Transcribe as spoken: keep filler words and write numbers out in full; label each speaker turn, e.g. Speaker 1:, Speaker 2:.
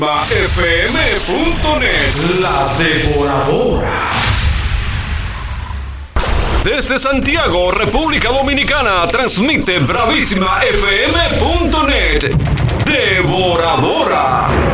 Speaker 1: F M punto net, la devoradora. Desde Santiago, República Dominicana, transmite Bravísima F M punto net, devoradora.